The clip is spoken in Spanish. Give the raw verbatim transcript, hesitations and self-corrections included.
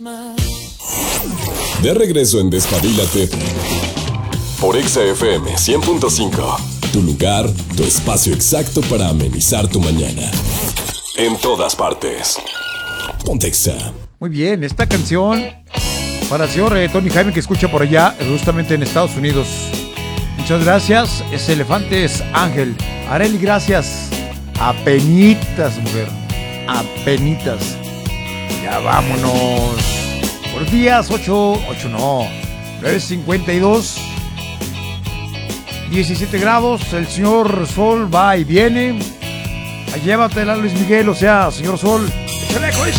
De regreso en Despabilate por Exa F M cien punto cinco. Tu lugar, tu espacio exacto para amenizar tu mañana. En todas partes. Ponte Exa. Muy bien, esta canción para el señor eh, Tony Jaime, que escucha por allá, justamente en Estados Unidos. Muchas gracias. Ese elefante es Ángel. Areli, gracias. Apenitas, mujer. Apenitas. Ya vámonos. Buenos días, ocho, ocho no. nueve cincuenta y dos. diecisiete grados. El señor Sol va y viene. Llévatela, Luis Miguel, o sea, señor Sol. ¡Échale, con eso!